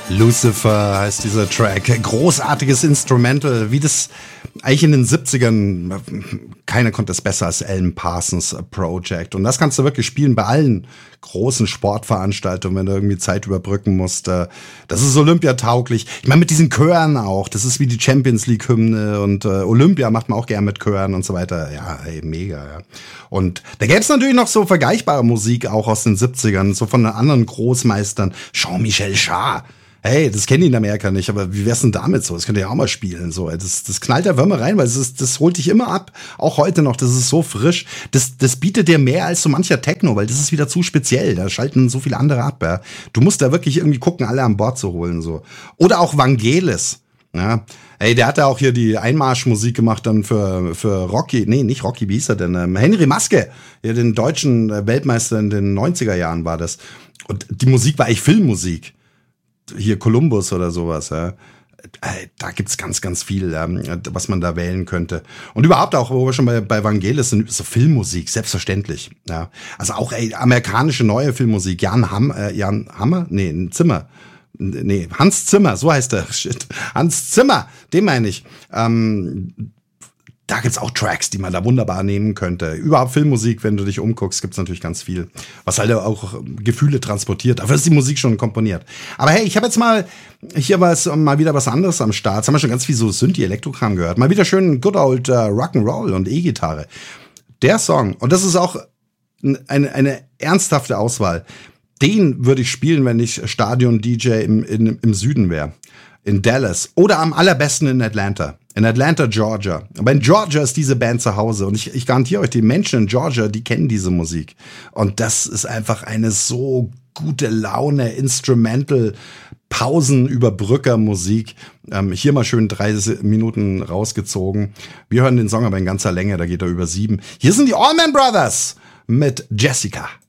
Lucifer heißt dieser Track. Großartiges Instrumental, wie das eigentlich in den 70ern, keiner konnte es besser als Alan Parsons Project. Und das kannst du wirklich spielen bei allen großen Sportveranstaltungen, wenn du irgendwie Zeit überbrücken musst. Das ist olympiatauglich. Ich meine, mit diesen Chören auch. Das ist wie die Champions League Hymne und Olympia macht man auch gern mit Chören und so weiter. Ja, ey, mega, ja. Und da gäbe es natürlich noch so vergleichbare Musik auch aus den 70ern, so von anderen Großmeistern. Jean-Michel Jarre. Hey, das kennen die in Amerika nicht, aber wie wär's denn damit so? Das könnt ihr ja auch mal spielen. So, das knallt da Würmer rein, weil das holt dich immer ab. Auch heute noch, das ist so frisch. Das bietet dir mehr als so mancher Techno, weil das ist wieder zu speziell. Da schalten so viele andere ab. Ja. Du musst da wirklich irgendwie gucken, alle an Bord zu holen. So. Oder auch Vangelis. Ja. Ey, der hat ja auch hier die Einmarschmusik gemacht dann für Rocky, nee, nicht Rocky, wie hieß er denn? Henry Maske, ja, den deutschen Weltmeister in den 90er Jahren war das. Und die Musik war eigentlich Filmmusik. Hier Columbus oder sowas, ja. Da gibt's ganz, ganz viel, was man da wählen könnte. Und überhaupt auch, wo wir schon bei Vangelis sind, so Filmmusik, selbstverständlich. Ja. Also auch amerikanische neue Filmmusik. Hans Zimmer, so heißt er. Shit. Hans Zimmer, den meine ich. Da gibt's auch Tracks, die man da wunderbar nehmen könnte. Überhaupt Filmmusik, wenn du dich umguckst, gibt's natürlich ganz viel, was halt auch Gefühle transportiert. Dafür ist die Musik schon komponiert. Aber hey, ich habe jetzt mal wieder was anderes am Start. Jetzt haben wir schon ganz viel so Synthi-Elektrokram gehört. Mal wieder schön good old Rock'n'Roll und E-Gitarre. Der Song, und das ist auch eine ernsthafte Auswahl, den würde ich spielen, wenn ich Stadion-DJ im Süden wäre. In Dallas oder am allerbesten in Atlanta. In Atlanta, Georgia. Aber in Georgia ist diese Band zu Hause. Und ich garantiere euch, die Menschen in Georgia, die kennen diese Musik. Und das ist einfach eine so gute Laune, Instrumental, Pausenüberbrücker-Musik. Hier mal schön 3 Minuten rausgezogen. Wir hören den Song aber in ganzer Länge, da geht er über 7. Hier sind die Allman Brothers mit Jessica.